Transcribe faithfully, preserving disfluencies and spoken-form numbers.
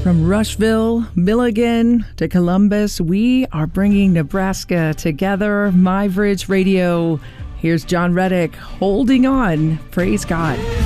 From Rushville, Milligan to Columbus, we are bringing Nebraska together. MyVridge Radio. Here's John Reddick holding on. Praise God.